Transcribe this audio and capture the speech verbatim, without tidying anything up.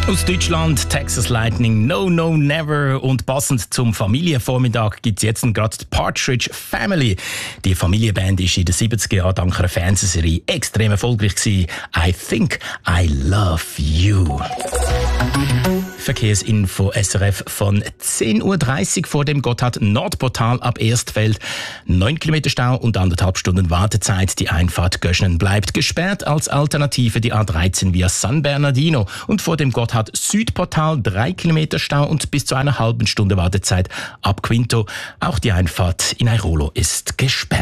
Aus Deutschland, Texas Lightning, No No Never, und passend zum Familienvormittag gibt es jetzt gerade die Partridge Family. Die Familienband war in den siebziger Jahren dank einer Fernsehserie extrem erfolgreich gewesen. I Think I Love You. Verkehrsinfo S R F von zehn Uhr dreißig vor dem Gotthard-Nordportal ab Erstfeld. neun Kilometer Stau und anderthalb Stunden Wartezeit. Die Einfahrt Göschnen bleibt gesperrt. Als Alternative die A dreizehn via San Bernardino. Und vor dem Gotthard-Südportal drei Kilometer Stau und bis zu einer halben Stunde Wartezeit ab Quinto. Auch die Einfahrt in Airolo ist gesperrt.